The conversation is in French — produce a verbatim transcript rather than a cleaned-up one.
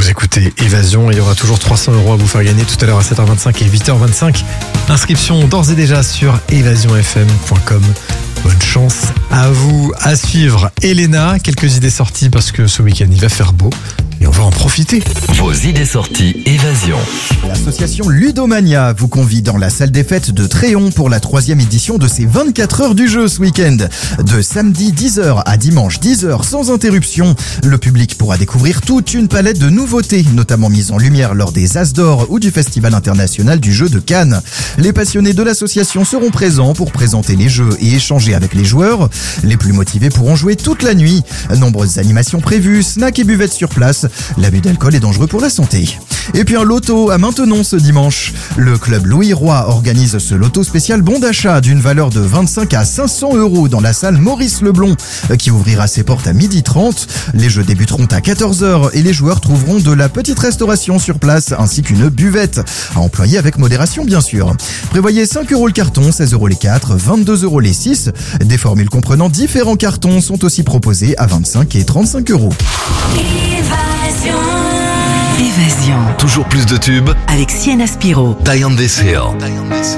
Vous écoutez Évasion et il y aura toujours trois cents euros à vous faire gagner tout à l'heure à sept heures vingt-cinq et huit heures vingt-cinq. Inscription d'ores et déjà sur évasion f m point com. Bonne chance à vous. À suivre, Elena, quelques idées sorties parce que ce week-end il va faire beau et on va en profiter. Vos idées sorties Évasion. L'association Ludomania vous convie dans la salle des fêtes de Tréon pour la troisième édition de ses vingt-quatre heures du jeu ce week-end. De samedi dix heures à dimanche dix heures sans interruption, le public pourra découvrir toute une palette de nouveautés, notamment mises en lumière lors des As d'Or ou du Festival international du jeu de Cannes. Les passionnés de l'association seront présents pour présenter les jeux et échanger avec les joueurs. Les plus motivés pourront jouer toute la nuit. Nombreuses animations prévues, snacks et buvettes sur place. L'abus d'alcool est dangereux pour la santé. Et puis un loto à Maintenon ce dimanche. Le club Louis Roy organise ce loto spécial bon d'achat d'une valeur de vingt-cinq à cinq cents euros dans la salle Maurice Leblond qui ouvrira ses portes à midi trente. Les jeux débuteront à quatorze heures et les joueurs trouveront de la petite restauration sur place ainsi qu'une buvette à employer avec modération bien sûr. Prévoyez cinq euros le carton, seize euros les quatre, vingt-deux euros les six. Des formules comprenant différents cartons sont aussi proposées à vingt-cinq et trente-cinq euros. Évasion. Toujours plus de tubes Avec Sienna Spiro. Diane Deseo.